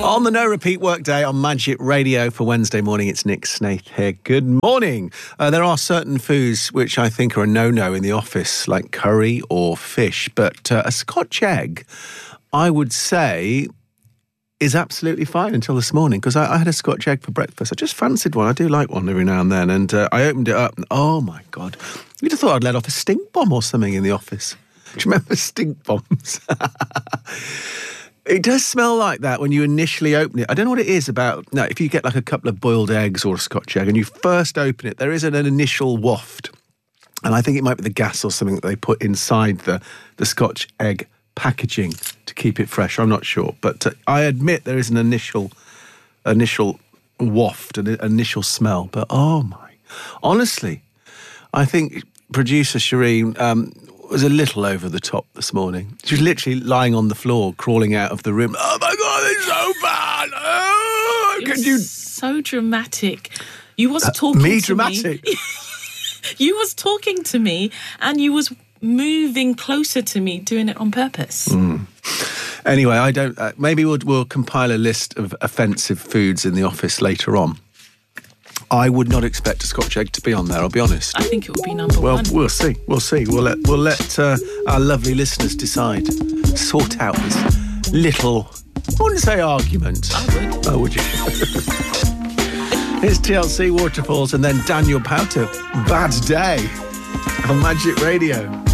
On the No Repeat Workday on Magic Radio for Wednesday morning, it's Nick Snaith here. Good morning. There are certain foods which I think are a no-no in the office, like curry or fish, but a Scotch egg, I would say, is absolutely fine until this morning, because I had a Scotch egg for breakfast. I just fancied one. I do like one every now and then, and I opened it up, and oh my God, you'd have thought I'd let off a stink bomb or something in the office. Do you remember stink bombs? It does smell like that when you initially open it. I don't know what it is about. No, if you get like a couple of boiled eggs or a Scotch egg and you first open it, there is an initial waft. And I think it might be the gas or something that they put inside the Scotch egg packaging to keep it fresh. I'm not sure. But I admit there is an initial waft, an initial smell. But oh my, honestly, I think producer Shireen was a little over the top this morning. She was literally lying on the floor, crawling out of the room. Oh my God, it's so bad! Oh, it was so dramatic. You was talking me to dramatic. me. You was talking to me, and you was moving closer to me, doing it on purpose. Anyway, I don't. Maybe we'll compile a list of offensive foods in the office later on. I would not expect a Scotch egg to be on there, I'll be honest. I think it would be number one. Well, we'll see. We'll let our lovely listeners decide. Sort out this little, I wouldn't say argument. I would. Oh, would you? It's TLC Waterfalls and then Daniel Powter, Bad Day on Magic Radio.